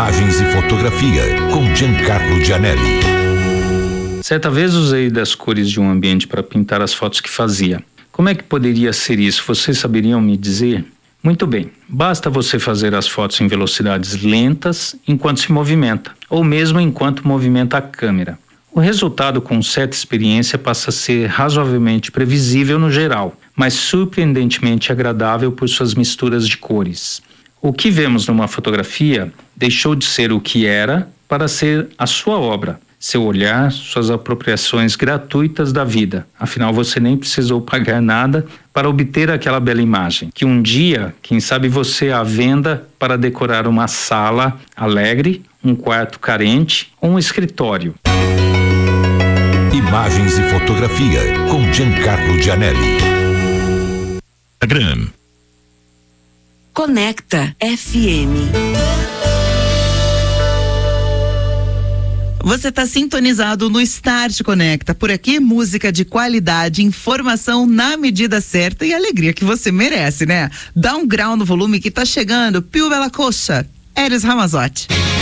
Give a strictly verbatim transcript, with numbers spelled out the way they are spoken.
Imagens e fotografia com Giancarlo Gianelli. Certa vez usei das cores de um ambiente para pintar as fotos que fazia. Como é que poderia ser isso? Vocês saberiam me dizer? Muito bem, basta você fazer as fotos em velocidades lentas enquanto se movimenta, ou mesmo enquanto movimenta a câmera. O resultado com certa experiência passa a ser razoavelmente previsível no geral, mas surpreendentemente agradável por suas misturas de cores. O que vemos numa fotografia deixou de ser o que era para ser a sua obra, seu olhar, suas apropriações gratuitas da vida. Afinal, você nem precisou pagar nada para obter aquela bela imagem, que um dia, quem sabe você à venda para decorar uma sala alegre, um quarto carente ou um escritório. Imagens e fotografia com Giancarlo Gianelli. Instagram. Conecta F M. Você está sintonizado no Start Conecta. Por aqui, música de qualidade, informação na medida certa e alegria que você merece, né? Dá um grau no volume que tá chegando. Pio Bella Coxa, Eros Ramazotti.